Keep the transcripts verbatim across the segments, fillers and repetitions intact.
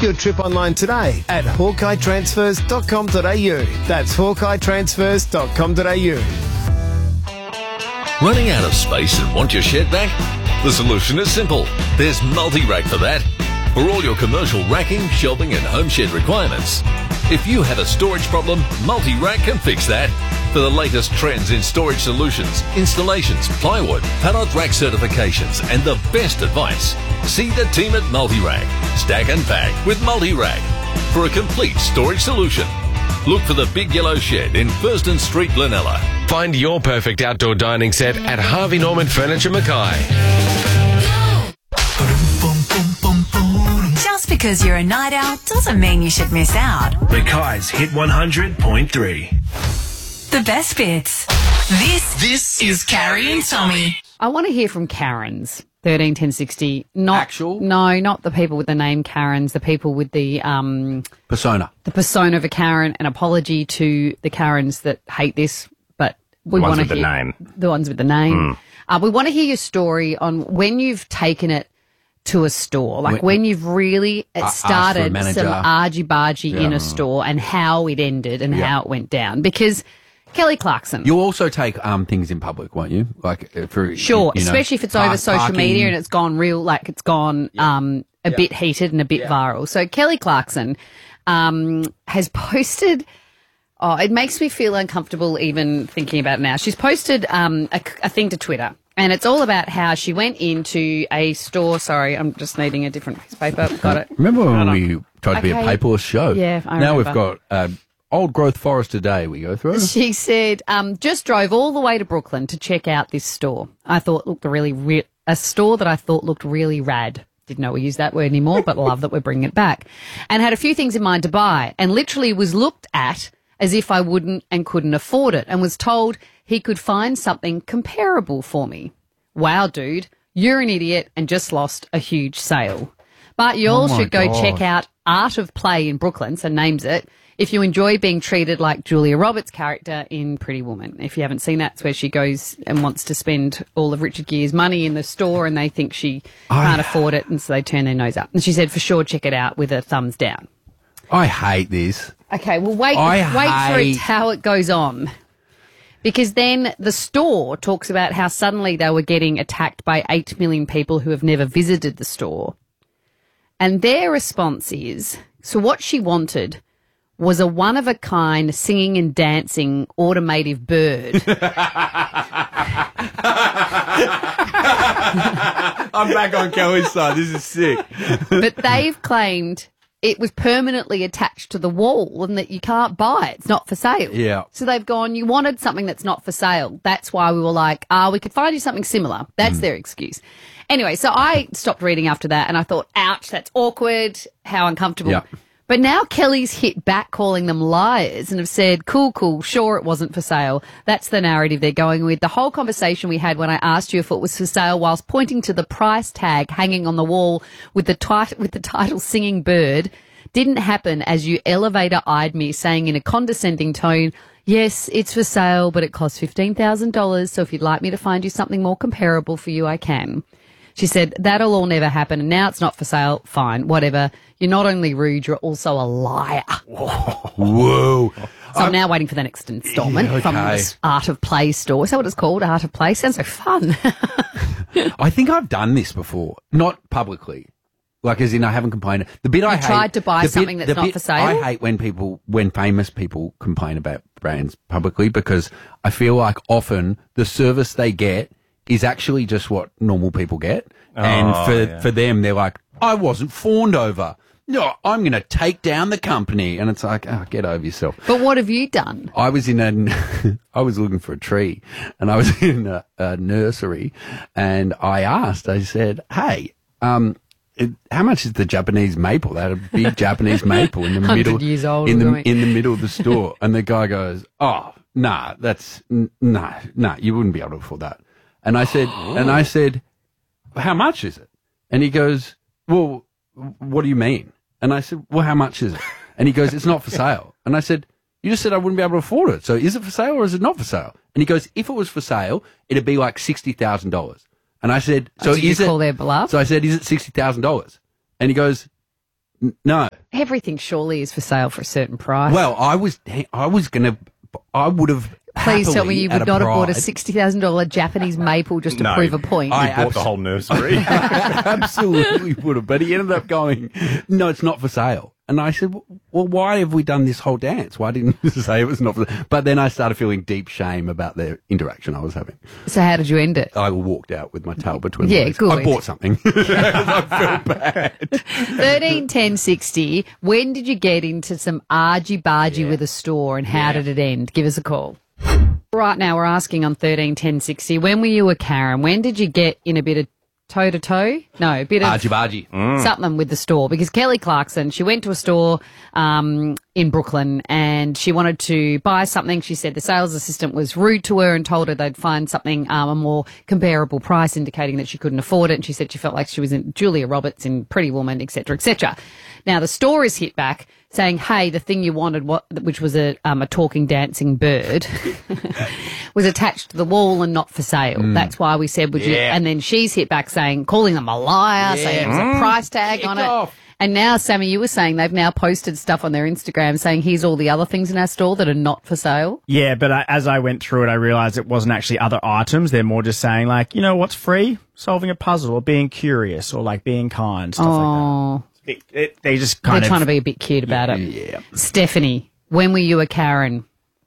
Book your trip online today at hawkeye transfers dot com dot a u. That's hawkeye transfers dot com dot a u. Running out of space and want your shed back? The solution is simple. There's Multi-Rack for that. For all your commercial racking, shelving and home shed requirements. If you have a storage problem, Multi-Rack can fix that. For the latest trends in storage solutions, installations, plywood, pallet rack certifications and the best advice, see the team at Multi-Rack. Stack and pack with Multi-Rack for a complete storage solution. Look for the Big Yellow Shed in Thurston Street, Glenella. Find your perfect outdoor dining set at Harvey Norman Furniture Mackay. Just because you're a night owl doesn't mean you should miss out. Mackay's Hit one hundred point three. The best bits. This, this is Carrie and Tommy. I want to hear from Karens. thirteen ten sixty. Not Actual? No, not the people with the name Karens, the people with the um Persona. the persona of a Karen. An apology to the Karens that hate this, but we The ones want to with the hear name. the ones with the name. Uh, we want to hear your story on when you've taken it to a store, like when, When- you've really uh, asked for a started manager. some argy-bargy in a store and how it ended and Yeah. how it went down. Because Kelly Clarkson. You'll also take um things in public, won't you? Like uh, for Sure, you know, especially if it's park- over social parking. media and it's gone real, like it's gone um, a bit heated and a bit viral. So Kelly Clarkson um, has posted. Oh, it makes me feel uncomfortable even thinking about it now. She's posted um, a, a thing to Twitter, and it's all about how she went into a store. Sorry, I'm just needing a different piece of paper. Got it. Remember when we tried to be a Okay. paperless show? Yeah, I Now we've remember. got uh, Old Growth Forest today we go through. She said, um, just drove all the way to Brooklyn to check out this store. I thought looked really, re- a store that I thought looked really rad. Didn't know we use that word anymore, but love that we're bringing it back. And had a few things in mind to buy and literally was looked at as if I wouldn't and couldn't afford it and was told he could find something comparable for me. Wow, dude, you're an idiot and just lost a huge sale. But you all my should go God. check out Art of Play in Brooklyn, so names it, if you enjoy being treated like Julia Roberts' character in Pretty Woman. If you haven't seen that, it's where she goes and wants to spend all of Richard Gere's money in the store and they think she can't afford it and so they turn their nose up. And she said, for sure, check it out with a thumbs down. I hate this. Okay, well, wait, I wait for it, hate- how it goes on. Because then the store talks about how suddenly they were getting attacked by eight million people who have never visited the store. And their response is, so what she wanted was a one-of-a-kind singing and dancing automative bird. I'm back on Kelly's side. This is sick. But they've claimed it was permanently attached to the wall and that you can't buy it. It's not for sale. Yeah. So they've gone, you wanted something that's not for sale. That's why we were like, ah, we could find you something similar. That's their excuse. Anyway, so I stopped reading after that and I thought, ouch, that's awkward. How uncomfortable. Yeah. But now Kelly's hit back calling them liars and have said, cool, cool, sure it wasn't for sale. That's the narrative they're going with. The whole conversation we had when I asked you if it was for sale whilst pointing to the price tag hanging on the wall with the, tit- with the title Singing Bird didn't happen as you elevator-eyed me saying in a condescending tone, yes, it's for sale, but it costs fifteen thousand dollars, so if you'd like me to find you something more comparable for you, I can. She said, that'll all never happen, and now it's not for sale. Fine, whatever. You're not only rude, you're also a liar. Whoa. So I'm now waiting for the next instalment Yeah, from okay. this Art of Play store. Is that what it's called? Art of Play? Sounds so fun. I think I've done this before, not publicly. Like, as in, I haven't complained. The bit I hate, tried to buy the something that's the not bit for sale? I hate when people, when famous people complain about brands publicly because I feel like often the service they get is actually just what normal people get, and Oh, for yeah. for them, they're like, I wasn't fawned over. No, I'm going to take down the company, and it's like, oh, get over yourself. But what have you done? I was in a, I was looking for a tree, and I was in a, a nursery, and I asked, I said, hey, um, it, how much is the Japanese maple? They had a big Japanese maple in the one hundred middle, years old, in the wasn't it? in the middle of the store, and the guy goes, oh, nah, that's n- nah, nah, you wouldn't be able to afford that. And I said, and I said, how much is it? And he goes, well, what do you mean? And I said, well, how much is it? And he goes, it's not for sale. And I said, you just said I wouldn't be able to afford it. So is it for sale or is it not for sale? And he goes, if it was for sale, it'd be like sixty thousand dollars. And I said, so Oh, did you is it? call their bluff? So I said, is it sixty thousand dollars? And he goes, N- No. Everything surely is for sale for a certain price. Well, I was I was going to, I would have. Please tell me you would not have bought a six. sixty thousand dollars Japanese maple just to No. prove a point. I Bought abs- the whole nursery. absolutely would have, but he ended up going, no, it's not for sale. And I said, well, why have we done this whole dance? Why didn't you say it was not for sale? But then I started feeling deep shame about the interaction I was having. So how did you end it? I walked out with my tail between Yeah, my legs. good. I bought something. I felt bad. thirteen ten sixty. When did you get into some argy-bargy with a store and how did it end? Give us a call. Right now we're asking on thirteen ten sixty, when were you a Karen? When did you get in a bit of toe-to-toe? No, a bit of Argy-bargy. something with the store, because Kelly Clarkson, she went to a store um, in Brooklyn and she wanted to buy something. She said the sales assistant was rude to her and told her they'd find something um, a more comparable price, indicating that she couldn't afford it. And she said she felt like she was in Julia Roberts in Pretty Woman, et cetera, et cetera. Now the store is hit back saying, hey, the thing you wanted, what, which was a, um, a talking, dancing bird, was attached to the wall and not for sale. That's why we said, would you? Yeah. And then she's hit back saying, calling them a liar, saying there was a price tag Kick on it. off. And now, Sammy, you were saying they've now posted stuff on their Instagram saying, here's all the other things in our store that are not for sale. Yeah, but I, as I went through it, I realised it wasn't actually other items. They're more just saying, like, you know what's free? Solving a puzzle or being curious or, like, being kind, stuff like Oh, that. It, it, they just kind they're of... trying to be a bit cute about it. Yeah. Stephanie, when were you a Karen?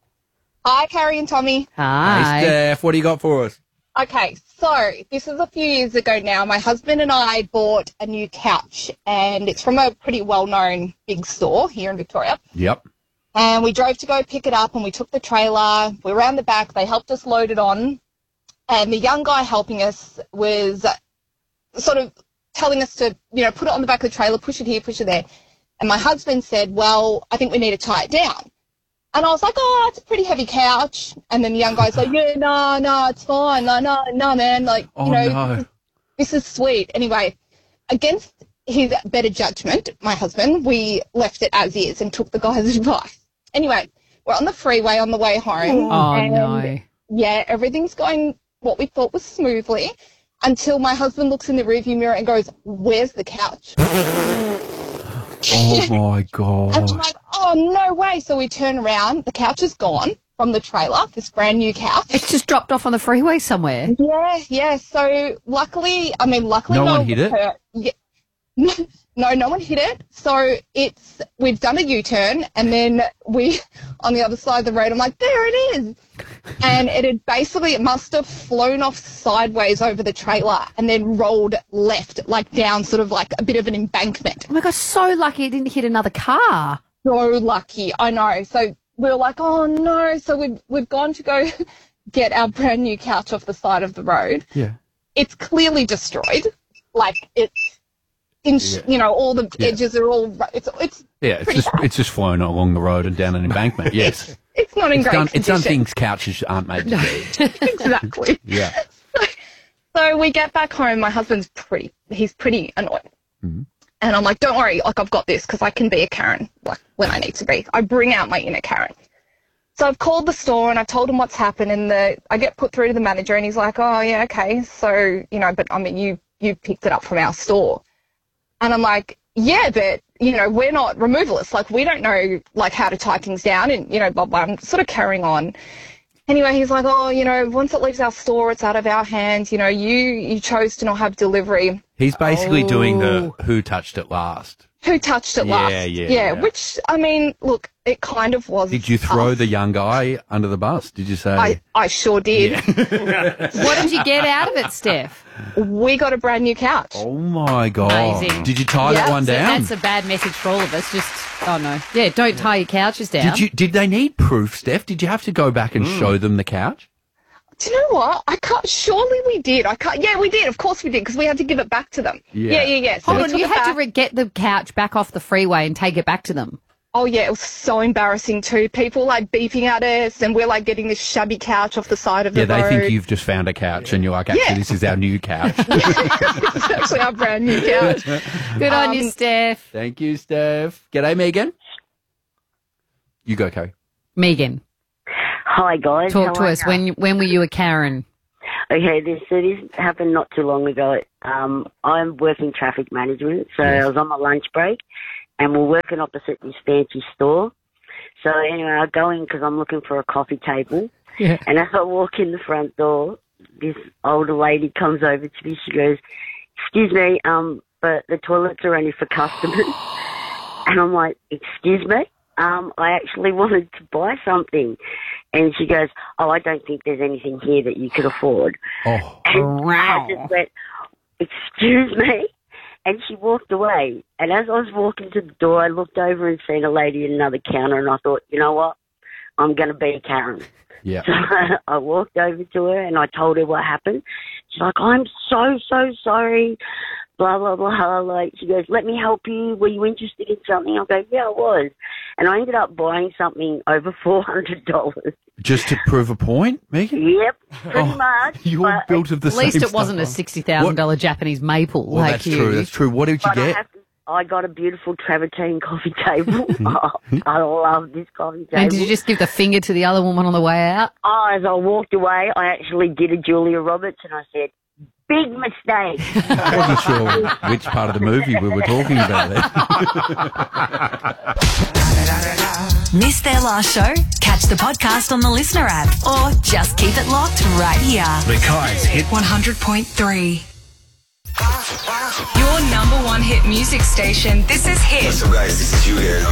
Hi, Carrie and Tommy. Hi. Hey, Steph, what do you got for us? Okay, so this is a few years ago now. My husband and I bought a new couch, and it's from a pretty well-known big store here in Victoria. Yep. And we drove to go pick it up, and we took the trailer. We were around the back. They helped us load it on. And the young guy helping us was sort of telling us to, you know, put it on the back of the trailer, push it here, push it there. And my husband said, well, I think we need to tie it down. And I was like, oh, it's a pretty heavy couch. And then the young guy's like, yeah, no, no, it's fine. No, no, no, man. Like, Oh, you know, no. this, is, this is sweet. Anyway, against his better judgment, my husband, we left it as is and took the guy's advice. Anyway, we're on the freeway on the way home. Oh, and no. yeah, everything's going what we thought was smoothly until my husband looks in the rearview mirror and goes, where's the couch? Oh, my God. And I'm like, oh, no way. So we turn around. The couch is gone from the trailer, this brand new couch. It's just dropped off on the freeway somewhere. Yeah, yeah. So luckily, I mean, luckily No no, one hit was it? hurt. Yeah. No, no one hit it. So it's, we've done a U-turn and then we, on the other side of the road, I'm like, there it is. And it had basically, it must have flown off sideways over the trailer and then rolled left, like down sort of like a bit of an embankment. Oh my God, so lucky it didn't hit another car. So lucky, I know. So we were like, oh no. So we've, we've gone to go get our brand new couch off the side of the road. Yeah. It's clearly destroyed. Like it's, in, Yeah. you know, all the Yeah. edges are all, it's, it's, Yeah, it's pretty just bad. it's just flown along the road and down an embankment. Yes. It's not in It's great done, it's done condition. things couches aren't made to do. Exactly. Yeah. So we get back home. My husband's pretty, he's pretty annoyed. Mm-hmm. And I'm like, don't worry, like I've got this because I can be a Karen, like when I need to be. I bring out my inner Karen. So I've called the store and I've told him what's happened, and the I get put through to the manager and he's like, oh yeah, okay. So, you know, but I mean, you, you picked it up from our store. And I'm like, yeah, but, you know, we're not removalists. Like, we don't know, like, how to tie things down and, you know, blah, blah. I'm sort of carrying on. Anyway, he's like, oh, you know, once it leaves our store, it's out of our hands. You know, you, you chose to not have delivery. He's basically doing the Oh. who touched it last. Who touched it Yeah, last? yeah, Yeah, yeah. which, I mean, look, it kind of was. Did you throw us. the young guy under the bus? Did you say? I, I sure did. What did you get out of it, Steph? We got a brand new couch. Oh my God. Amazing. Did you tie Yeah, that one So down? that's a bad message for all of us. Just, oh no. Yeah, don't tie your couches down. Did you? Did they need proof, Steph? Did you have to go back and show them the couch? Do you know what? I can't. Surely we did. I can't. Yeah, we did. Of course we did, because we had to give it back to them. Yeah. Yeah, yeah, yeah. So Hold we on, took you it had to back. re- get the couch back off the freeway and take it back to them. Oh yeah, it was so embarrassing too. People like beeping at us, and we're like getting this shabby couch off the side of the Yeah, they road. think you've just found a couch and you're like, actually, Yeah. this is our new couch. It's actually our brand new couch. Good on you, Um, Steph. Thank you, Steph. G'day, Megan. You go, Carrie. Megan, Hi guys. talk How to are us. ya? When when were you a Karen? Okay, this so this happened not too long ago. Um, I'm working traffic management, so I was on my lunch break, and we're working opposite this fancy store. So anyway, I go in because I'm looking for a coffee table. Yeah. And as I walk in the front door, this older lady comes over to me. She goes, "Excuse me, um, but the toilets are only for customers." And I'm like, "Excuse me? Um, I actually wanted to buy something." And she goes, "Oh, I don't think there's anything here that you could afford." Oh, and wow. I just went, "Excuse me?" And she walked away. And as I was walking to the door, I looked over and seen a lady at another counter, and I thought, you know what? I'm going to be Karen. Yeah. So I walked over to her and I told her what happened. She's like, "I'm so, so sorry." Blah, blah, blah. Like, she goes, "Let me help you. Were you interested in something?" I go, "Yeah, I was." And I ended up buying something over four hundred dollars. Just to prove a point, Megan? Yep, pretty Oh, much. You're but- built of the At same least it stuff. wasn't a sixty thousand dollars Japanese maple Well, like that's you. true. That's true. What did you But I, get? have to, I got a beautiful travertine coffee table. Oh, I love this coffee table. And did you just give the finger to the other woman on the way out? Oh, as I walked away, I actually did a Julia Roberts and I said, "Big mistake." I wasn't sure which part of the movie we were talking about there. Missed their last show? Catch the podcast on the Listener app or just keep it locked right here. Mackay's Hit one hundred point three. Your number one hit music station. This is Hit. What's up, guys? This is you here.